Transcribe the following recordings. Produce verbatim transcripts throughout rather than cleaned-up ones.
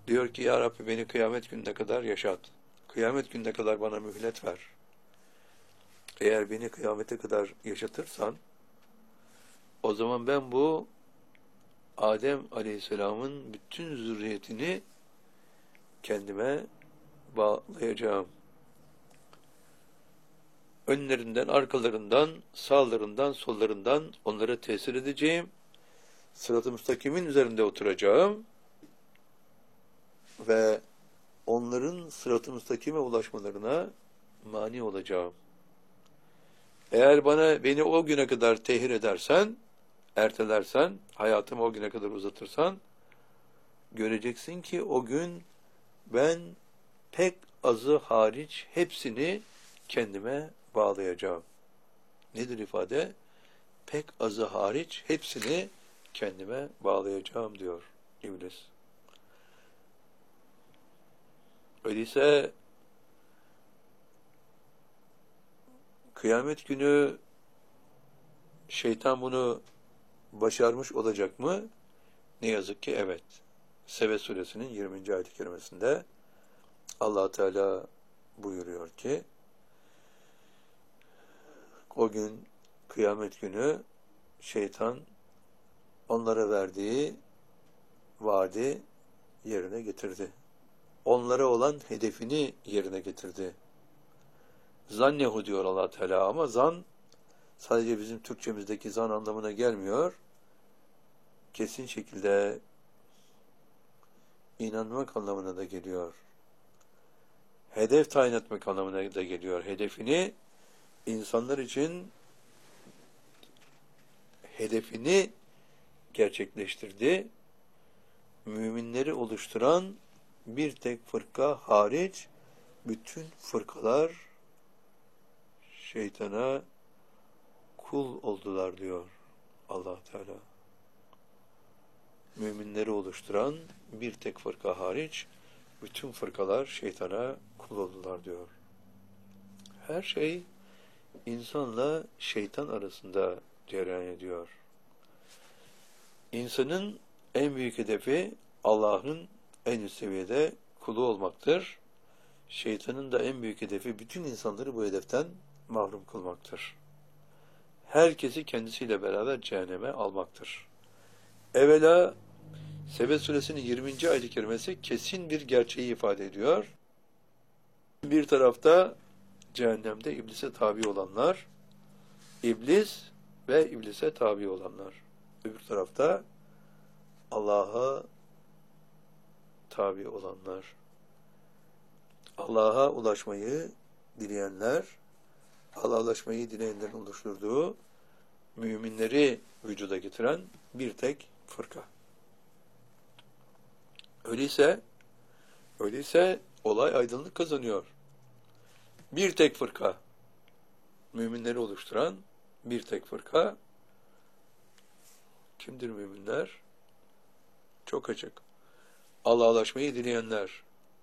Diyor ki ya Rabbi beni kıyamet gününe kadar yaşat. Kıyamet gününe kadar bana mühlet ver. Eğer beni kıyamete kadar yaşatırsan o zaman ben bu Adem Aleyhisselam'ın bütün zürriyetini kendime bağlayacağım. Önlerinden, arkalarından, sağlarından, sollarından onlara tesir edeceğim. Sırat-ı müstakimin üzerinde oturacağım ve onların sırat-ı müstakime ulaşmalarına mani olacağım. Eğer bana beni o güne kadar tehir edersen, ertelersen, hayatımı o güne kadar uzatırsan, göreceksin ki o gün ben pek azı hariç hepsini kendime bağlayacağım. Nedir ifade? Pek azı hariç hepsini kendime bağlayacağım diyor İblis. Öyleyse kıyamet günü şeytan bunu başarmış olacak mı? Ne yazık ki evet. Sebe suresinin yirminci ayet-i kerimesinde Allah Teala buyuruyor ki o gün kıyamet günü şeytan onlara verdiği vaadi yerine getirdi. Onlara olan hedefini yerine getirdi. Zannehu diyor Allah Teala ama zan sadece bizim Türkçemizdeki zan anlamına gelmiyor. Kesin şekilde inanmak anlamına da geliyor. Hedef tayin etmek anlamına da geliyor. Hedefini insanlar için hedefini gerçekleştirdi. Müminleri oluşturan bir tek fırka hariç bütün fırkalar şeytana kul oldular diyor Allah Teala. Müminleri oluşturan bir tek fırka hariç bütün fırkalar şeytana kul oldular diyor. Her şey insanla şeytan arasında cereyan ediyor. İnsanın en büyük hedefi Allah'ın en üst seviyede kulu olmaktır. Şeytanın da en büyük hedefi bütün insanları bu hedeften mahrum kılmaktır. Herkesi kendisiyle beraber cehenneme almaktır. Evvela Sebe suresinin yirminci ayet-i kerimesi kesin bir gerçeği ifade ediyor. Bir tarafta cehennemde iblise tabi olanlar, iblis ve iblise tabi olanlar. Öbür tarafta Allah'a tabi olanlar. Allah'a ulaşmayı dileyenler, Allah'a ulaşmayı dileyenlerin oluşturduğu müminleri vücuda getiren bir tek fırka. Öyleyse, öyleyse olay aydınlık kazanıyor. Bir tek fırka, müminleri oluşturan bir tek fırka. Kimdir müminler? Çok açık. Allah'a ulaşmayı dileyenler.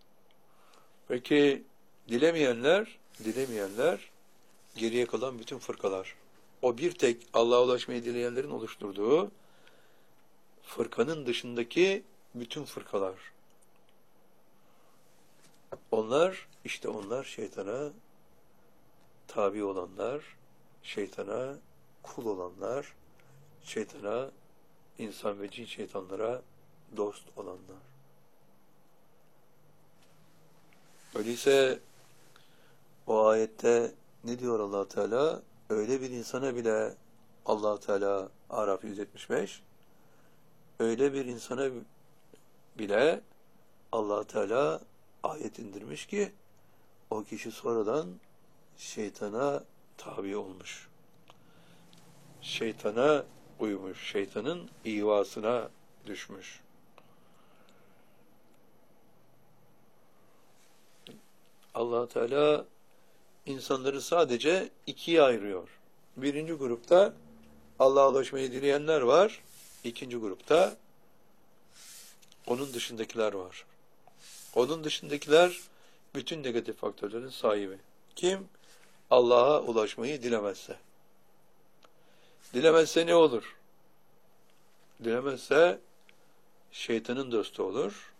Peki dilemeyenler, dilemeyenler geriye kalan bütün fırkalar. O bir tek Allah'a ulaşmayı dileyenlerin oluşturduğu fırkanın dışındaki bütün fırkalar. Onlar, işte onlar şeytana tabi olanlar, şeytana kul olanlar, şeytana, insan ve cin şeytanlara dost olanlar. Öyleyse o ayette ne diyor Allah Teala? Öyle bir insana bile Allah Teala Araf yüz yetmiş beş öyle bir insana bile Allah Teala ayet indirmiş ki o kişi sonradan şeytana tabi olmuş. Şeytana uymuş, şeytanın ihvasına düşmüş. Allah Teala insanları sadece ikiye ayırıyor. Birinci grupta Allah'a ulaşmayı dileyenler var. İkinci grupta onun dışındakiler var. Onun dışındakiler bütün negatif faktörlerin sahibi. Kim? Allah'a ulaşmayı dilemezse. Dilemezse ne olur? Dilemezse şeytanın dostu olur.